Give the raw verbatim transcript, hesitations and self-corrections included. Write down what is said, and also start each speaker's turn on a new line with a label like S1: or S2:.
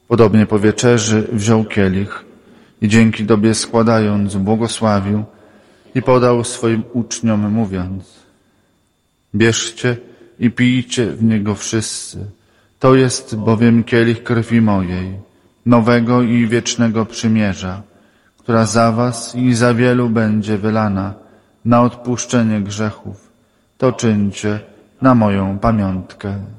S1: Podobnie po wieczerzy wziął kielich i dzięki Tobie składając błogosławił i podał swoim uczniom mówiąc: bierzcie i pijcie w niego wszyscy. To jest bowiem kielich krwi mojej, nowego i wiecznego przymierza, która za was i za wielu będzie wylana na odpuszczenie grzechów. To czyńcie na moją pamiątkę.